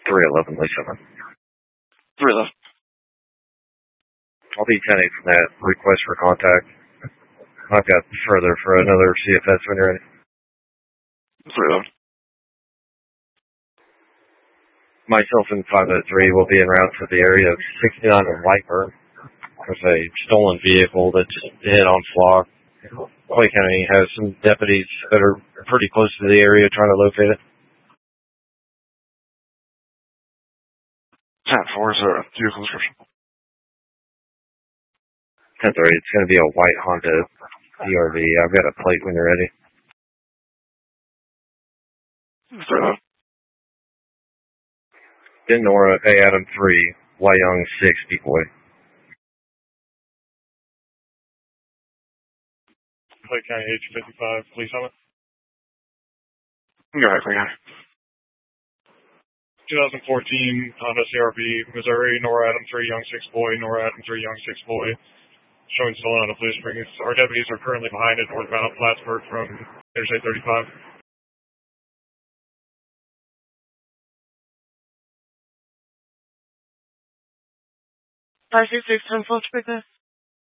311, Lisa. 311. I'll be 10-8 from that request for contact. I've got further for another CFS when you're ready. 311. Myself and 503 will be en route to the area of 69 and Whiteburg. There's a stolen vehicle that's hit on Flock. Clay County has some deputies that are pretty close to the area trying to locate it. 10-4 is a vehicle description. 10-3, it's going to be a white Honda CRV. I've got a plate when you're ready. 311. Denora, A. Adam 3, Y. Young 6, Decoy. Clay County H55, police helmet. Go ahead, Clay County. 2014 Honda CRV, Missouri, Nora Adam 3, Young 6 boy, Nora Adam 3, Young 6 boy. Showing stolen on a Blue Springs. Our deputies are currently behind it, northbound Plattsburgh from Interstate 35. 566 from Fulchburg.